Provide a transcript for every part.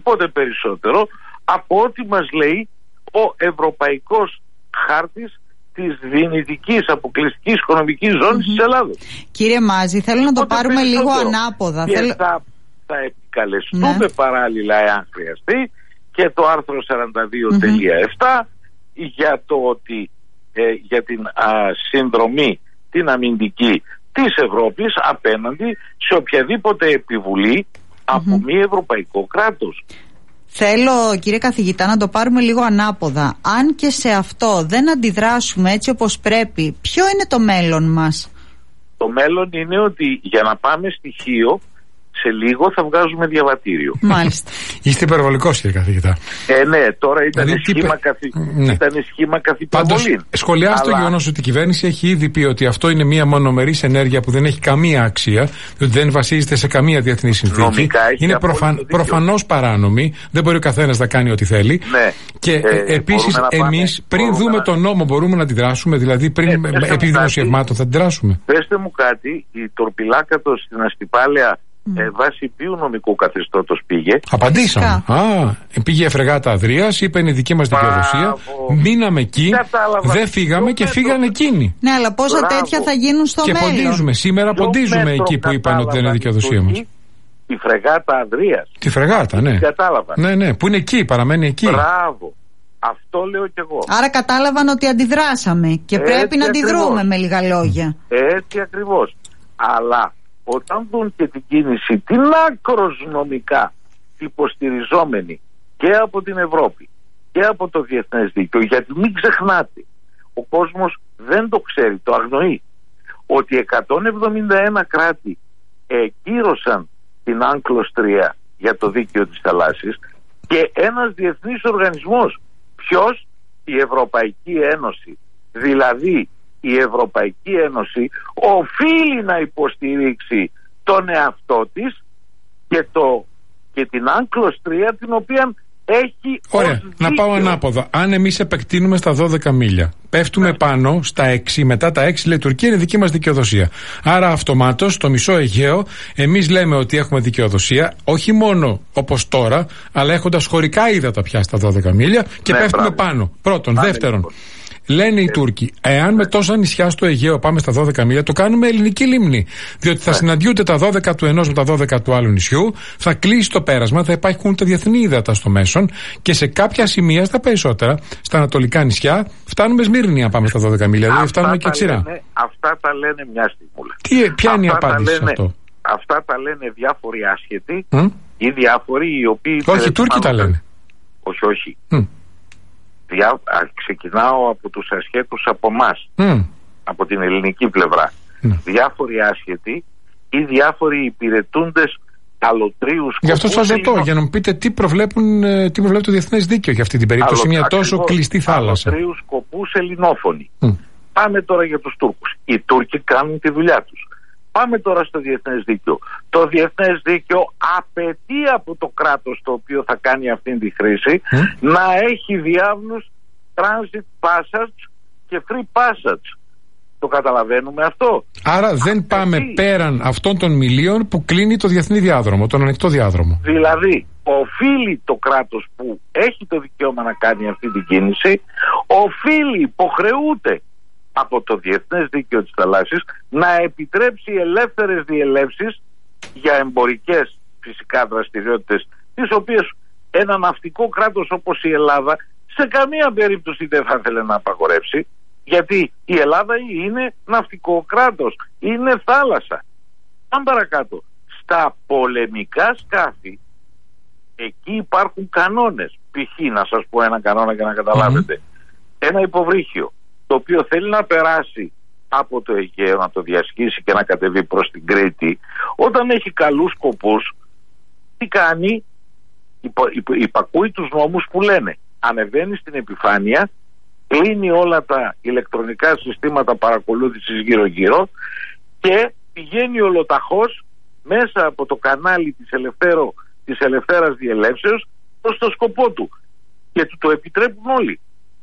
Τίποτε περισσότερο από ό,τι μας λέει ο Ευρωπαϊκός Χάρτης της δυνητικής αποκλειστικής οικονομικής ζώνης της Ελλάδος. Κύριε Μάζη, θέλω να το πάρουμε λίγο ανάποδα. Και θα επικαλεστούμε παράλληλα, εάν χρειαστεί, και το άρθρο 42.7 για το ότι για την συνδρομή την αμυντική της Ευρώπης απέναντι σε οποιαδήποτε επιβουλή από μη ευρωπαϊκό κράτος. Θέλω, κύριε καθηγητά, να το πάρουμε λίγο ανάποδα. Αν και σε αυτό δεν αντιδράσουμε έτσι όπως πρέπει, ποιο είναι το μέλλον μας? Το μέλλον είναι ότι για να πάμε στοιχείο, σε λίγο θα βγάζουμε διαβατήριο. Μάλιστα. Είστε υπερβολικός, κύριε καθηγητά. Ναι, τώρα ήταν σχήμα καθυπερβολή. Σχολιάστε το γεγονός ότι η κυβέρνηση έχει ήδη πει ότι αυτό είναι μία μονομερής ενέργεια που δεν έχει καμία αξία, ότι δεν βασίζεται σε καμία διεθνή συνθήκη. Είναι προφανώς παράνομη. Δεν μπορεί ο καθένας να κάνει ό,τι θέλει. Ναι. Και επίσης, εμείς πριν δούμε τον νόμο μπορούμε να αντιδράσουμε, δηλαδή πριν επί δημοσιευμάτων θα αντιδράσουμε. Πέστε μου κάτι, η τορπιλάκατο στην Αστυπάλαια. Βάσει ποιου νομικού καθεστώτος πήγε? Απαντήσαμε. Πήγε η φρεγάτα Αδρίας, είπε είναι δική μας δικαιοδοσία. Μείναμε εκεί, δεν φύγαμε και φύγανε εκείνοι. Ναι, αλλά πόσα τέτοια θα γίνουν στο μέλλον. Και ποντίζουμε. Σήμερα ποντίζουμε εκεί που είπαν ότι δεν είναι δικαιοδοσία μας. Η φρεγάτα Αδρίας. Τη φρεγάτα, ναι. Κατάλαβα. Ναι, που είναι εκεί, παραμένει εκεί. Μπράβο. Αυτό λέω κι εγώ. Άρα κατάλαβαν ότι αντιδράσαμε και πρέπει να αντιδρούμε, με λίγα λόγια. Έτσι ακριβώς. Αλλά όταν δουν και την κίνηση την άκρως νομικά υποστηριζόμενη και από την Ευρώπη και από το διεθνές δίκαιο, γιατί μην ξεχνάτε, ο κόσμος δεν το ξέρει, το αγνοεί, ότι 171 κράτη κύρωσαν την UNCLOS 3 για το δίκαιο της θαλάσσης και ένας διεθνής οργανισμός, ποιος? Η Ευρωπαϊκή Ένωση. Δηλαδή η Ευρωπαϊκή Ένωση οφείλει να υποστηρίξει τον εαυτό της και την UNCLOS 3, την οποία έχει. Ωραία, να πάω ανάποδα. Αν εμείς επεκτείνουμε στα 12 μίλια, πέφτουμε πάνω στα 6, μετά τα 6 λέει Τουρκία είναι δική μας δικαιοδοσία. Άρα αυτομάτως στο μισό Αιγαίο εμείς λέμε ότι έχουμε δικαιοδοσία, όχι μόνο όπως τώρα, αλλά έχοντας χωρικά ύδατα πια στα 12 μίλια και πέφτουμε πάνω. Πρώτον. Δεύτερον, λένε οι Τούρκοι, εάν με τόσα νησιά στο Αιγαίο πάμε στα 12 μίλια, το κάνουμε ελληνική λίμνη. Διότι θα συναντιούνται τα 12 του ενός με τα 12 του άλλου νησιού, θα κλείσει το πέρασμα, θα υπάρχουν τα διεθνή ύδατα στο μέσον και σε κάποια σημεία, στα περισσότερα, στα ανατολικά νησιά, φτάνουμε Σμύρνη αν πάμε στα 12 μίλια. Δηλαδή φτάνουμε και Ξηρά. Αυτά τα λένε μια στιγμούλα. Ποια είναι η απάντηση σε αυτό? Αυτά τα λένε διάφοροι άσχετοι ή διάφοροι οι οποίοι. Όχι, οι Τούρκοι τα λένε. Όχι. Ξεκινάω από τους ασχέτους από εμάς, από την ελληνική πλευρά. Διάφοροι άσχετοι ή διάφοροι υπηρετούντες αλωτρίους. Γι' αυτό σας ρωτώ, για να μου πείτε τι προβλέπει το διεθνές δίκαιο για αυτή την περίπτωση, μια τόσο κλειστή θάλασσα. Αλωτρίους σκοπούς ελληνόφωνοι. Πάμε τώρα για τους Τούρκους. Οι Τούρκοι κάνουν τη δουλειά τους. Πάμε τώρα στο διεθνές δίκαιο. Το διεθνές δίκαιο απαιτεί από το κράτος το οποίο θα κάνει αυτή τη χρήση να έχει διάβλους transit passage και free passage. Το καταλαβαίνουμε αυτό? Άρα δεν πάμε πέραν αυτών των μιλίων που κλείνει το διεθνή διάδρομο, τον ανοιχτό διάδρομο. Δηλαδή, οφείλει το κράτος που έχει το δικαίωμα να κάνει αυτή την κίνηση, οφείλει, υποχρεούται από το διεθνές δίκαιο της θαλάσσης να επιτρέψει ελεύθερες διελεύσεις για εμπορικές φυσικά δραστηριότητες, τις οποίες ένα ναυτικό κράτος όπως η Ελλάδα σε καμία περίπτωση δεν θα ήθελε να απαγορεύσει, γιατί η Ελλάδα είναι ναυτικό κράτος, είναι θάλασσα. Αν παρακάτω, στα πολεμικά σκάφη εκεί υπάρχουν κανόνες. Π.χ. να σας πω ένα κανόνα για να καταλάβετε. Ένα υποβρύχιο το οποίο θέλει να περάσει από το Αιγαίο, να το διασχίσει και να κατεβεί προς την Κρήτη, όταν έχει καλούς σκοπούς, τι κάνει? Υπακούει τους νόμους που λένε ανεβαίνει στην επιφάνεια, κλείνει όλα τα ηλεκτρονικά συστήματα παρακολούθησης γύρω-γύρω και πηγαίνει ολοταχώς μέσα από το κανάλι της ελευθέρας διελεύσεως προς το σκοπό του και του το επιτρέπουν όλοι.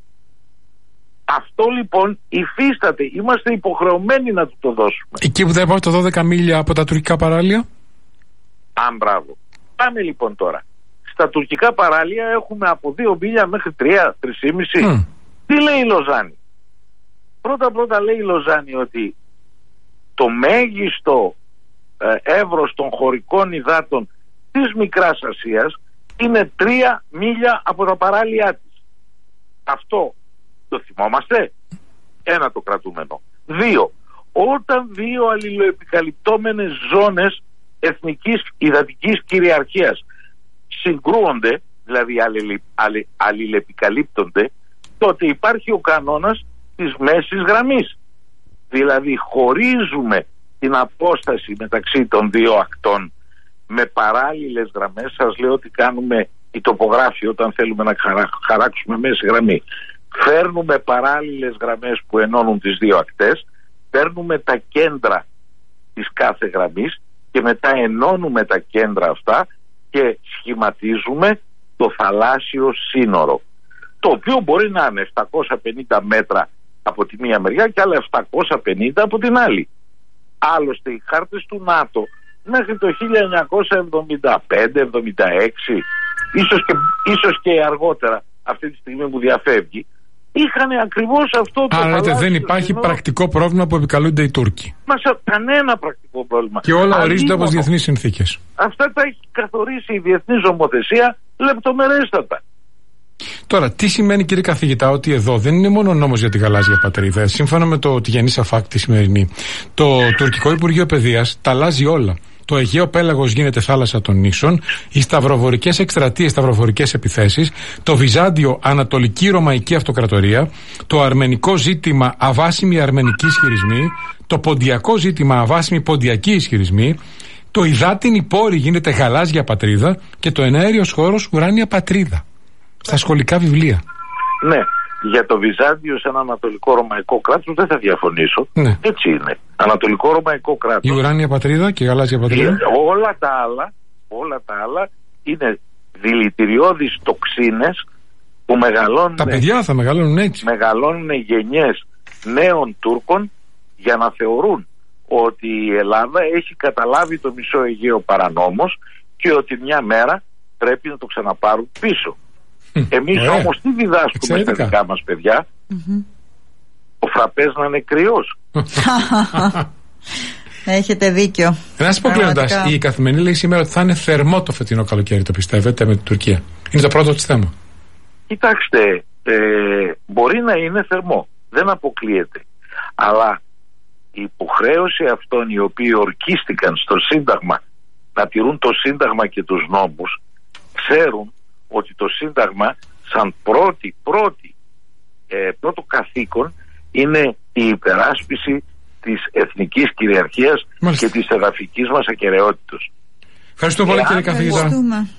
Αυτό λοιπόν υφίσταται, είμαστε υποχρεωμένοι να του το δώσουμε. Εκεί που δεν πάω τα 12 μίλια από τα τουρκικά παράλια. Μπράβο. Πάμε λοιπόν τώρα στα τουρκικά παράλια έχουμε από 2 μίλια μέχρι 3-3,5. Τι λέει η Λοζάνη? Πρώτα λέει η Λοζάνη ότι το μέγιστο εύρος των χωρικών υδάτων της Μικράς Ασίας είναι 3 μίλια από τα παράλια της. Αυτό το θυμόμαστε? Ένα, το κρατούμενο. 2, όταν 2 αλληλοεπικαλυπτόμενες ζώνες εθνικής υδατικής κυριαρχίας συγκρούονται, δηλαδή αλληλεπικαλύπτονται, τότε υπάρχει ο κανόνας της μέσης γραμμής. Δηλαδή χωρίζουμε την απόσταση μεταξύ των 2 ακτών με παράλληλες γραμμές. Σας λέω ότι κάνουμε οι τοπογράφοι όταν θέλουμε να χαράξουμε μέση γραμμή. Φέρνουμε παράλληλες γραμμές που ενώνουν τις 2 ακτές, παίρνουμε τα κέντρα της κάθε γραμμής και μετά ενώνουμε τα κέντρα αυτά και σχηματίζουμε το θαλάσσιο σύνορο, το οποίο μπορεί να είναι 750 μέτρα από τη μία μεριά και άλλα 750 από την άλλη. Άλλωστε οι χάρτες του ΝΑΤΟ μέχρι το 1975-76, ίσως και αργότερα, αυτή τη στιγμή που διαφεύγει, είχαν ακριβώς αυτό το. Άρα δεν υπάρχει πρακτικό πρόβλημα που επικαλούνται οι Τούρκοι. Κανένα πρακτικό πρόβλημα. Και όλα ορίζονται από τις διεθνείς συνθήκες. Αυτά τα έχει καθορίσει η διεθνής νομοθεσία λεπτομερέστατα. Τώρα, τι σημαίνει, κύριε καθηγητά, ότι εδώ δεν είναι μόνο νόμος για τη γαλάζια πατρίδα. Σύμφωνα με τη Γενή Σαφάκ τη σημερινή, το τουρκικό Υπουργείο Παιδείας τα αλλάζει όλα. Το Αιγαίο πέλαγος γίνεται θάλασσα των νήσων, οι σταυροβορικές εκστρατείες, σταυροβορικές επιθέσεις, το Βυζάντιο ανατολική ρωμαϊκή αυτοκρατορία, το αρμενικό ζήτημα αβάσιμη αρμενική ισχυρισμή, το ποντιακό ζήτημα αβάσιμη ποντιακή ισχυρισμή, το υδάτινη πόρη γίνεται γαλάζια πατρίδα και το εναέριος χώρος ουράνια πατρίδα. Στα σχολικά βιβλία. Ναι. Για το Βυζάντιο σε ένα ανατολικό ρωμαϊκό κράτος δεν θα διαφωνήσω. Ναι. Έτσι είναι. Ανατολικό ρωμαϊκό κράτος. Η ουράνια πατρίδα και η γαλάζια πατρίδα. Όλα τα άλλα είναι δηλητηριώδεις τοξίνες που μεγαλώνουν. Τα παιδιά θα μεγαλώνουν έτσι. Μεγαλώνουν γενιές νέων Τούρκων για να θεωρούν ότι η Ελλάδα έχει καταλάβει το μισό Αιγαίο παρανόμως και ότι μια μέρα πρέπει να το ξαναπάρουν πίσω. Εμείς όμως τι διδάσκουμε στα δικά μας παιδιά? Ο φραπές να είναι κρυός. Έχετε δίκιο. Να σας πω κλείνοντας, η Καθημερινή λέει σήμερα ότι θα είναι θερμό το φετινό καλοκαίρι, το πιστεύετε, με την Τουρκία? Είναι το πρώτο της θέμα. Κοιτάξτε, μπορεί να είναι θερμό, δεν αποκλείεται. Αλλά η υποχρέωση αυτών οι οποίοι ορκίστηκαν στο Σύνταγμα να τηρούν το Σύνταγμα και τους νόμους, ξέρουν ότι το Σύνταγμα σαν πρώτο καθήκον είναι η υπεράσπιση της εθνικής κυριαρχίας και της εδαφικής μας ακεραιότητας. Ευχαριστώ πολύ, κύριε καθηγητά.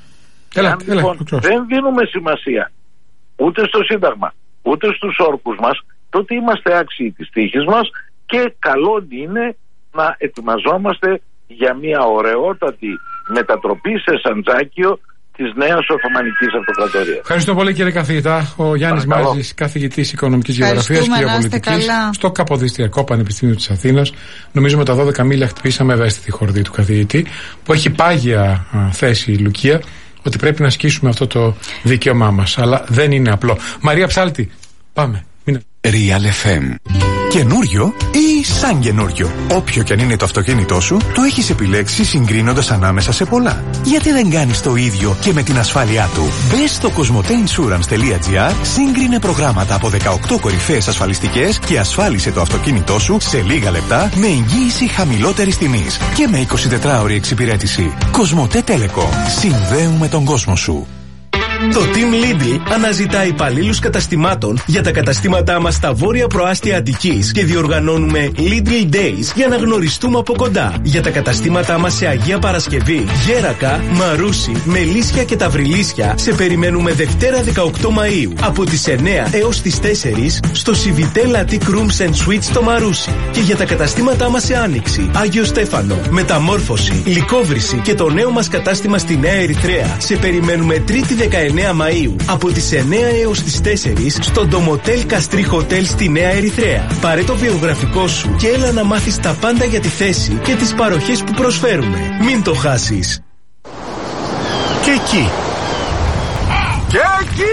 Δεν δίνουμε σημασία ούτε στο Σύνταγμα ούτε στους όρκους μας, τότε είμαστε άξιοι της τύχης μας και καλό είναι να ετοιμαζόμαστε για μια ωραιότατη μετατροπή σε Σαντζάκιο της νέας Οθωμανικής Αυτοκρατορίας. Ευχαριστώ πολύ, κύριε καθηγητά. Ο Γιάννης Μάζης, καθηγητής Οικονομικής Γεωγραφίας και Γεωπολιτικής στο Καποδιστριακό Πανεπιστήμιο της Αθήνας. Νομίζω με τα 12 μίλια χτυπήσαμε ευαίσθητη χορδή του καθηγητή, που έχει πάγια θέση η Λουκία, ότι πρέπει να ασκήσουμε αυτό το δικαίωμά μας. Αλλά δεν είναι απλό. Μαρία Ψάλτη, πάμε. Real FM. Καινούριο ή σαν καινούριο? Όποιο και αν είναι το αυτοκίνητό σου, το έχεις επιλέξει συγκρίνοντας ανάμεσα σε πολλά. Γιατί δεν κάνεις το ίδιο και με την ασφάλειά του? Μπες στο cosmoteinsurance.gr, σύγκρινε προγράμματα από 18 κορυφαίες ασφαλιστικές και ασφάλισε το αυτοκίνητό σου σε λίγα λεπτά με εγγύηση χαμηλότερης τιμής και με 24ωρη εξυπηρέτηση. Cosmote Telecom. Συνδέουμε τον κόσμο σου. Το Team Lidl αναζητά υπαλλήλους καταστημάτων για τα καταστήματά μας στα βόρεια προάστια Αττικής και διοργανώνουμε Lidl Days για να γνωριστούμε από κοντά. Για τα καταστήματά μας σε Αγία Παρασκευή, Γέρακα, Μαρούσι, Μελίσια και Ταυριλίσια σε περιμένουμε Δευτέρα 18 Μαΐου από τις 9 έως τις 4 στο Civitel Attic Rooms and Suites στο Μαρούσι. Και για τα καταστήματά μας σε Άνοιξη, Άγιο Στέφανο, Μεταμόρφωση, Λυκόβρηση και το νέο μας κατάστημα στη Νέα Ερυθρέα σε περιμένουμε Τρίτη 19 Μαΐου από τις 9 έως τις 4 στο Ντομοτέλ Καστρί Χοτέλ στη Νέα Ερυθρέα. Πάρε το βιογραφικό σου και έλα να μάθεις τα πάντα για τη θέση και τις παροχές που προσφέρουμε. Μην το χάσεις. Και εκεί, Και εκεί!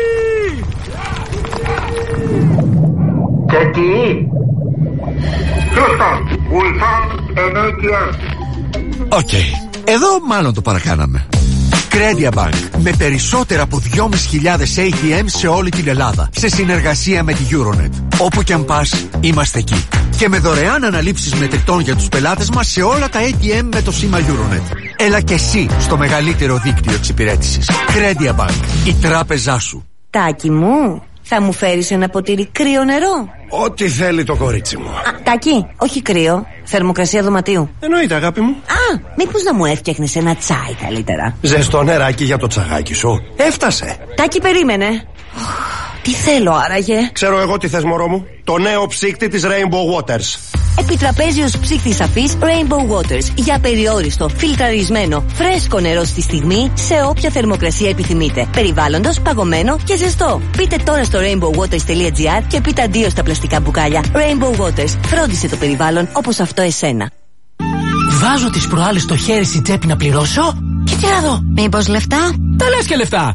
Και εκεί! Houston, we have an ATM. Οκ, εδώ μάλλον το παρακάναμε. Credia Bank, με περισσότερα από 2.500 ATM σε όλη την Ελλάδα, σε συνεργασία με τη Euronet. Όπου και αν πας, είμαστε εκεί. Και με δωρεάν αναλήψεις μετρητών για τους πελάτες μας σε όλα τα ATM με το σήμα Euronet. Έλα και εσύ στο μεγαλύτερο δίκτυο εξυπηρέτησης. Credia Bank, η τράπεζά σου. Τάκη μου, θα μου φέρεις ένα ποτήρι κρύο νερό? Ό,τι θέλει το κορίτσι μου. Τάκη, όχι κρύο, θερμοκρασία δωματίου. Εννοείται, αγάπη μου. Μήπως να μου έφτιαχνες ένα τσάι καλύτερα? Ζεστό νεράκι για το τσαγάκι σου. Έφτασε. Τάκη, περίμενε. Τι θέλω άραγε? Ξέρω εγώ τι θες, μωρό μου. Το νέο ψύκτη της Rainbow Waters. Επιτραπέζιος ψύκτης αφής Rainbow Waters. Για περιόριστο, φιλτραρισμένο, φρέσκο νερό στη στιγμή, σε όποια θερμοκρασία επιθυμείτε. Περιβάλλοντος, παγωμένο και ζεστό. Μπείτε τώρα στο rainbowwaters.gr και πείτε αντίο στα πλαστικά μπουκάλια. Rainbow Waters. Φρόντισε το περιβάλλον όπως αυτό εσένα. Βάζω τις προάλλες το χέρι στην τσέπη να πληρώσω και τι να δω? Μήπως λεφτά? Τα λες και λεφτά.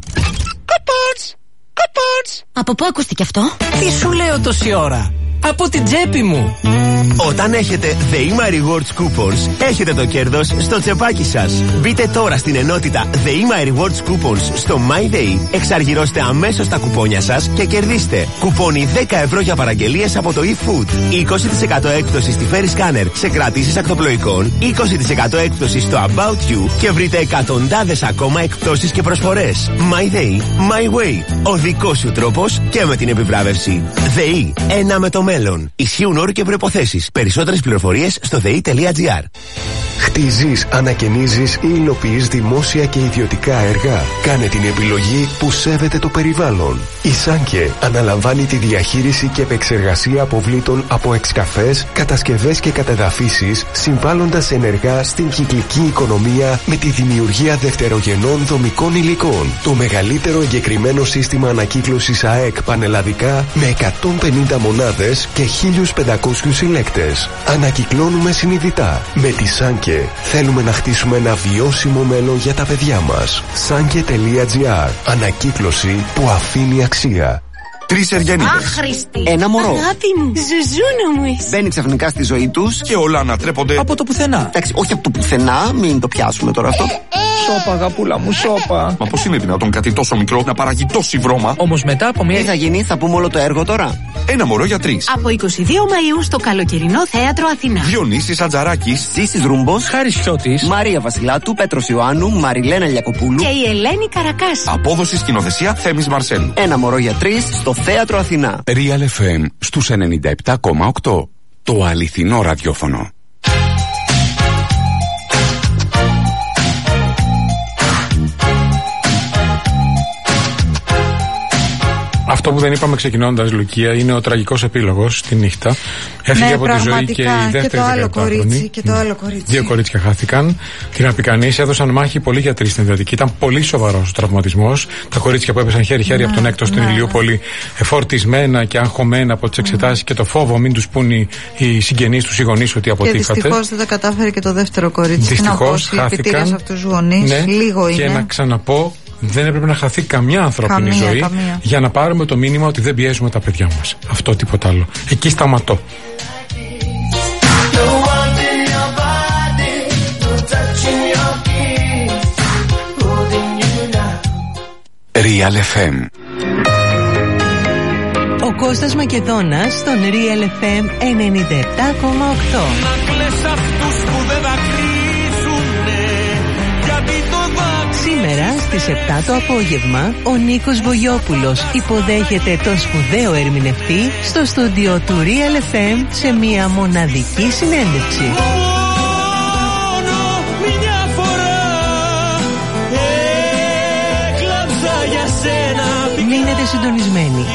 Από πού ακούστηκε αυτό? Τι σου λέω τόση ώρα? Από την τσέπη μου. Όταν έχετε The Ima Rewards Coupons, έχετε το κέρδος στο τσεπάκι σας. Μπείτε τώρα στην ενότητα The Ima Rewards Coupons στο MyDay, εξαργυρώστε αμέσως τα κουπόνια σας και κερδίστε κουπόνι 10 ευρώ για παραγγελίες από το eFood, 20% έκπτωση στη Ferry Scanner σε κρατήσεις ακτοπλοϊκών, 20% έκπτωση στο About You και βρείτε εκατοντάδες ακόμα εκπτώσεις και προσφορές. MyDay, My Way. Ο δικός σου τρόπος και με την επιβράβευση. ΔΕΗ, ένα με το μέλλον. Ισχύουν όροι και προϋποθέσεις. Περισσότερες πληροφορίες στο ΔΕΗ.gr. Χτίζεις, ανακαινίζεις ή υλοποιείς δημόσια και ιδιωτικά έργα? Κάνε την επιλογή που σέβεται το περιβάλλον. Η Σάνκε αναλαμβάνει τη διαχείριση και επεξεργασία αποβλήτων από εξκαφές, κατασκευές και κατεδαφίσεις, συμβάλλοντας ενεργά στην κυκλική οικονομία με τη δημιουργία δευτερογενών δομικών υλικών. Το μεγαλύτερο εγκεκριμένο σύστημα ανακύκλωσης ΑΕΚ πανελλαδικά με 150 μονάδες και 1.500 συλλέκτες. Ανακυκλώνουμε συνειδητά. Με τη Σάνκε θέλουμε να χτίσουμε ένα βιώσιμο μέλλον για τα παιδιά μας. Sanke.gr. Ανακύκλωση που αφήνει αξία. 3 Εργένιδες. Άχρηστη. Ένα μωρό. Αγάπη μου, ζουζούνα μου είσαι. Μπαίνει ξαφνικά στη ζωή τους και όλα ανατρέπονται από το πουθενά. Εντάξει, όχι από το πουθενά, μην το πιάσουμε τώρα αυτό. Σώπα, αγαπούλα μου, σώπα. Μα πώς είναι δυνατόν κάτι τόσο μικρό να παράγει τόση βρώμα? Όμως μετά από μια. Τι θα γίνει, θα πούμε όλο το έργο τώρα. Ένα μωρό για 3. Από 22 Μαΐου στο καλοκαιρινό θέατρο Αθηνά. Διονύσης Ατζαράκης, Ζήσης Ρούμπος, Χάρης Χιώτης, Μαρία Βασιλάτου, Πέτρος Ιωάννου, Μαριλένα Λιακοπούλου και η Ελένη Καρακάση. Απόδοση σκηνοθεσία Θέμης Μαρσέλου. Ένα μωρό για 3 στο θέατρο Αθηνά. Real FM στους 97,8. Το αληθινό ραδιόφωνο. Αυτό που δεν είπαμε ξεκινώντας, Λουκία, είναι ο τραγικός επίλογος τη νύχτα. Έφυγε από τη ζωή και η δεύτερη δεκαετάχρονη. Και το άλλο κορίτσι. 2 κορίτσια χάθηκαν. Την Απικανής έδωσαν μάχη πολλοί γιατροί στην εντατική. Ήταν πολύ σοβαρός ο τραυματισμός. Τα κορίτσια που έπεσαν χέρι-χέρι από τον έκτο στην Ηλιούπολη, εφορτισμένα και αγχωμένα από τις εξετάσεις και το φόβο μην τους πούν οι συγγενείς τους, οι γονείς ότι αποτύχατε. Και δυστυχώς δεν τα κατάφερε και το δεύτερο κορίτσι. Δυστυχώς χάθηκαν. Σε αυτούς τους γονείς. Ναι, λίγο είναι. Και να ξαναπώ, δεν έπρεπε να χαθεί καμιά ανθρώπινη ζωή για να πάρουμε το μήνυμα ότι δεν πιέζουμε τα παιδιά μας. Αυτό, τίποτα άλλο. Εκεί σταματώ. Real FM. Ο Κώστας Μακεδόνας στον Real FM 97,8. Σήμερα στις 7 το απόγευμα ο Νίκος Βογιόπουλος υποδέχεται τον σπουδαίο ερμηνευτή στο στούντιο του Real FM σε μια μοναδική συνέντευξη. Μείνετε συντονισμένοι.